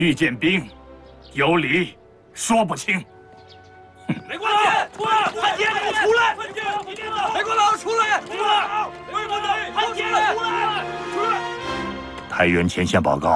遇见兵，有理说不清。 美国佬，出来！汉奸，出来！美国佬，出来！出来！美国佬，汉奸，出来！出来！ 太原前线报告，